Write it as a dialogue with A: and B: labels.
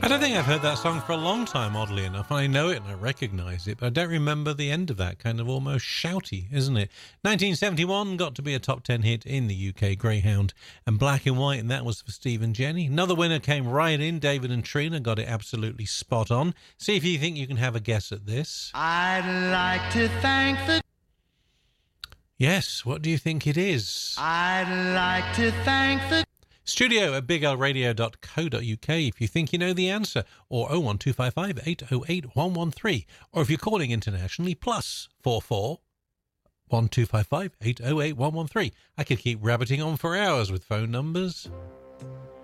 A: I don't think I've heard that song for a long time, oddly enough. I know it and I recognise it, but I don't remember the end of that. Kind of almost shouty, isn't it? 1971 got to be a top 10 hit in the UK, Greyhound and Black and White, and that was for Steve and Jenny. Another winner came right in, David and Trina, got it absolutely spot on. See if you think you can have a guess at this.
B: I'd like to thank the...
A: Yes, what do you think it is?
B: I'd like to thank the...
A: Studio at biglradio.co.uk if you think you know the answer, or 01255 808 113, or if you're calling internationally, plus 44 1255 808 113. I could keep rabbiting on for hours with phone numbers.